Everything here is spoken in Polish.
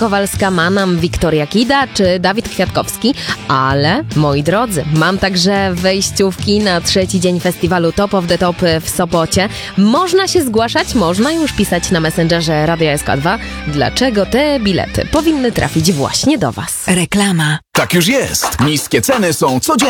Kowalska, Manam, Wiktoria Kida czy Dawid Kwiatkowski, ale moi drodzy, mam także wejściówki na 3. dzień festiwalu Top of the Top w Sopocie. Można się zgłaszać, można już pisać na Messengerze Radia SK2, dlaczego te bilety powinny trafić właśnie do Was. Reklama. Tak już jest. Niskie ceny są codziennie.